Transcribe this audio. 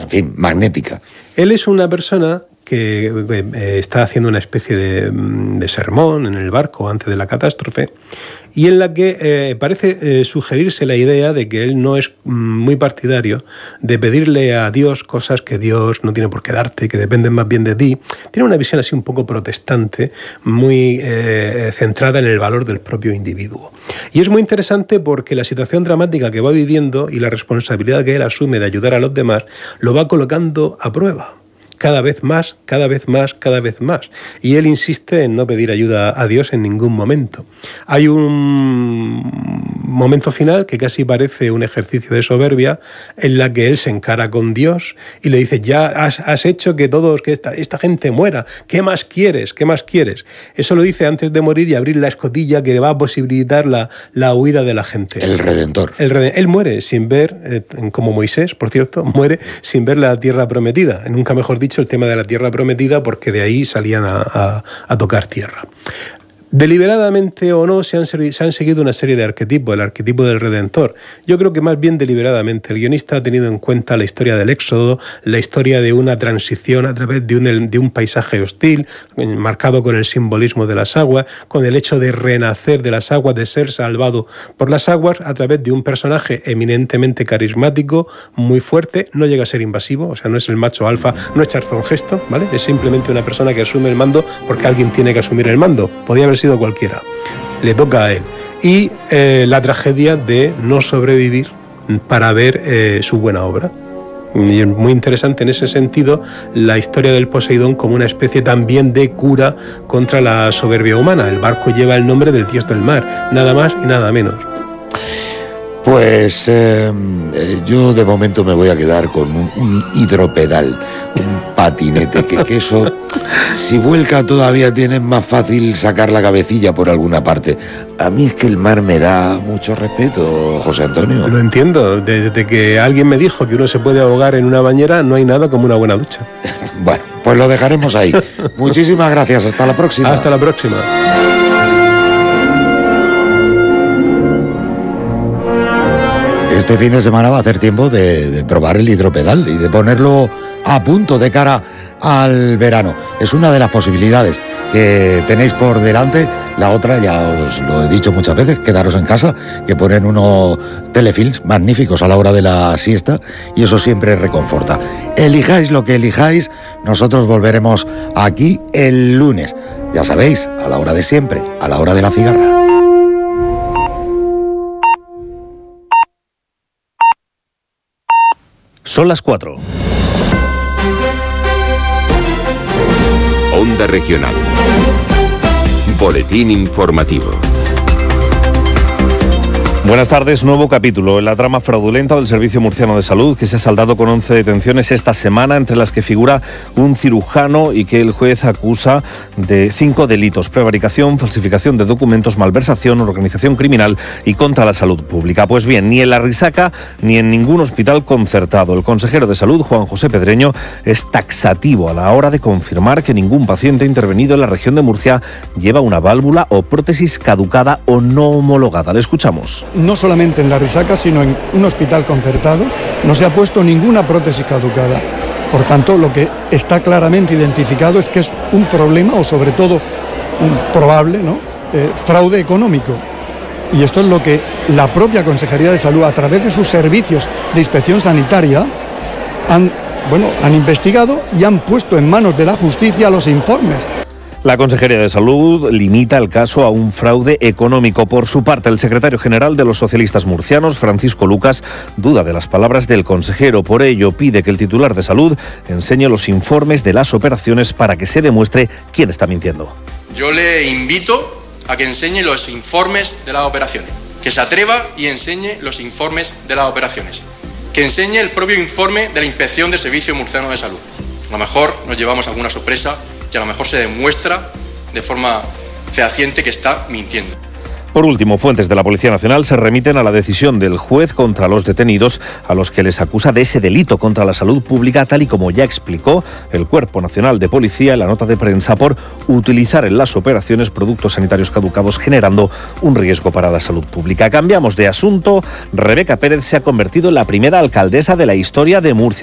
en fin, magnética. Él es una persona que está haciendo una especie de sermón en el barco antes de la catástrofe, y en la que parece sugerirse la idea de que él no es muy partidario de pedirle a Dios cosas que Dios no tiene por qué darte, que dependen más bien de ti. Tiene una visión así un poco protestante, muy centrada en el valor del propio individuo. Y es muy interesante porque la situación dramática que va viviendo y la responsabilidad que él asume de ayudar a los demás lo va colocando a prueba. Cada vez más, cada vez más, cada vez más. Y él insiste en no pedir ayuda a Dios en ningún momento. Hay un momento final que casi parece un ejercicio de soberbia en la que él se encara con Dios y le dice, ya has hecho que esta gente muera. ¿Qué más quieres? ¿Qué más quieres? Eso lo dice antes de morir y abrir la escotilla que va a posibilitar la huida de la gente. El Redentor. Él muere sin ver, como Moisés, por cierto, muere sin ver la tierra prometida. Nunca mejor dicho, el tema de la tierra prometida, porque de ahí salían a tocar tierra. Deliberadamente o no se han seguido una serie de arquetipos, el arquetipo del Redentor. Yo creo que más bien deliberadamente. El guionista ha tenido en cuenta la historia del Éxodo, la historia de una transición a través de un paisaje hostil, marcado con el simbolismo de las aguas, con el hecho de renacer de las aguas, de ser salvado por las aguas, a través de un personaje eminentemente carismático, muy fuerte, no llega a ser invasivo, o sea, no es el macho alfa, no es Charlton Heston, ¿vale? Es simplemente una persona que asume el mando porque alguien tiene que asumir el mando. Podía haber sido cualquiera, le toca a él. Y la tragedia de no sobrevivir para ver su buena obra. Y es muy interesante en ese sentido la historia del Poseidón como una especie también de cura contra la soberbia humana. El barco lleva el nombre del dios del mar, nada más y nada menos. Pues yo de momento me voy a quedar con un hidropedal, un patinete, que eso, si vuelca todavía tienes más fácil sacar la cabecilla por alguna parte. A mí es que el mar me da mucho respeto, José Antonio. Lo entiendo, desde que alguien me dijo que uno se puede ahogar en una bañera, no hay nada como una buena ducha. Bueno, pues lo dejaremos ahí. Muchísimas gracias, hasta la próxima. Hasta la próxima. Este fin de semana va a hacer tiempo de probar el hidropedal y de ponerlo a punto de cara al verano. Es una de las posibilidades que tenéis por delante. La otra, ya os lo he dicho muchas veces, quedaros en casa, que ponen unos telefilms magníficos a la hora de la siesta y eso siempre reconforta. Elijáis lo que elijáis, nosotros volveremos aquí el lunes. Ya sabéis, a la hora de siempre, a la hora de la cigarra. Son las 4. Onda Regional. Boletín informativo. Buenas tardes, nuevo capítulo en la trama fraudulenta del Servicio Murciano de Salud, que se ha saldado con 11 detenciones esta semana, entre las que figura un cirujano y que el juez acusa de 5 delitos: prevaricación, falsificación de documentos, malversación, organización criminal y contra la salud pública. Pues bien, ni en La Risaca ni en ningún hospital concertado. El consejero de Salud, Juan José Pedreño, es taxativo a la hora de confirmar que ningún paciente intervenido en la región de Murcia lleva una válvula o prótesis caducada o no homologada. Le escuchamos. No solamente en La Risaca, sino en un hospital concertado, no se ha puesto ninguna prótesis caducada. Por tanto, lo que está claramente identificado es que es un problema, o sobre todo un probable, fraude económico. Y esto es lo que la propia Consejería de Salud, a través de sus servicios de inspección sanitaria, han investigado y han puesto en manos de la justicia los informes. La Consejería de Salud limita el caso a un fraude económico. Por su parte, el secretario general de los socialistas murcianos, Francisco Lucas, duda de las palabras del consejero. Por ello, pide que el titular de Salud enseñe los informes de las operaciones para que se demuestre quién está mintiendo. Yo le invito a que enseñe los informes de las operaciones, que se atreva y enseñe los informes de las operaciones, que enseñe el propio informe de la Inspección de Servicio Murciano de Salud. A lo mejor nos llevamos alguna sorpresa, que a lo mejor se demuestra de forma fehaciente que está mintiendo. Por último, fuentes de la Policía Nacional se remiten a la decisión del juez contra los detenidos, a los que les acusa de ese delito contra la salud pública, tal y como ya explicó el Cuerpo Nacional de Policía en la nota de prensa, por utilizar en las operaciones productos sanitarios caducados, generando un riesgo para la salud pública. Cambiamos de asunto. Rebeca Pérez se ha convertido en la primera alcaldesa de la historia de Murcia.